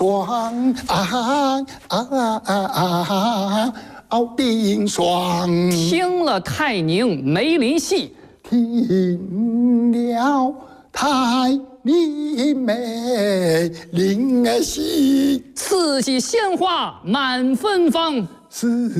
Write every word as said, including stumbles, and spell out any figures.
双啊啊啊啊！奥丁双， 听了泰宁梅林戏， 听了泰宁梅林戏， 四季鲜花满芬芳。 是。